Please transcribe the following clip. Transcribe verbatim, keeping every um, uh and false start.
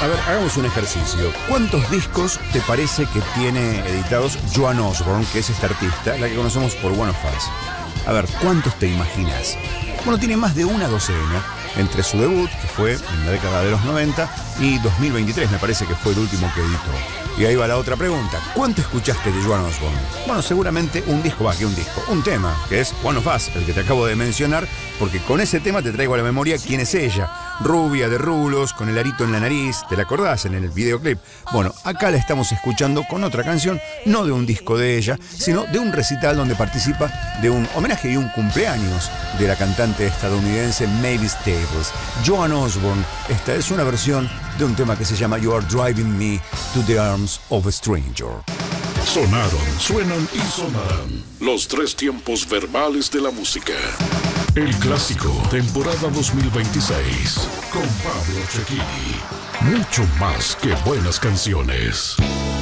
A ver, hagamos un ejercicio. ¿Cuántos discos te parece que tiene editados Joan Osborne, que es esta artista, la que conocemos por One of Us? A ver, ¿cuántos te imaginas? Bueno, tiene más de una docena entre su debut, que fue en la década de los noventa, y dos mil veintitrés, me parece que fue el último que editó. Y ahí va la otra pregunta. ¿Cuánto escuchaste de Joan Osborne? Bueno, seguramente un disco, va, que un disco, un tema, que es One of Us, el que te acabo de mencionar, porque con ese tema te traigo a la memoria quién es ella. Rubia, de rulos, con el arito en la nariz, ¿te la acordás en el videoclip? Bueno, acá la estamos escuchando con otra canción, no de un disco de ella, sino de un recital donde participa de un homenaje y un cumpleaños de la cantante estadounidense Mavis Staples. Joan Osborne, esta es una versión de un tema que se llama You Are Driving Me to the Arms of a Stranger. Sonaron, suenan y sonarán los tres tiempos verbales de la música. El clásico, temporada dos mil veintiséis, con Pablo Cecchini. Mucho más que buenas canciones.